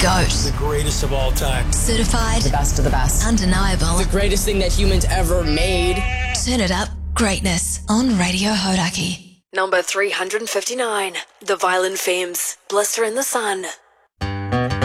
GOAT. The greatest of all time. Certified. The best of the best. Undeniable. The greatest thing that humans ever made. Turn it up. Greatness on Radio Hodaki. Number 359. The Violent Femmes. Blister in the Sun.